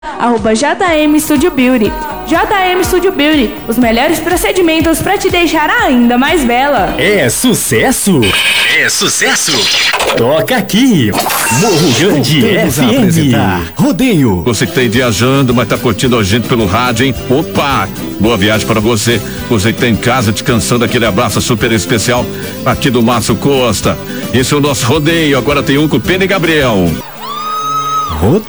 JM Studio Beauty. JM Studio Beauty, os melhores procedimentos para te deixar ainda mais bela. É sucesso? É sucesso? Toca aqui, Morro Grande FM. Rodeio. Você que tá aí viajando, mas tá curtindo a gente pelo rádio, hein? Opa! Boa viagem para você. Você que tá em casa descansando, aquele abraço super especial aqui do Márcio Costa. Esse é o nosso rodeio. Agora tem um com o Pena e Gabriel. Rodeio.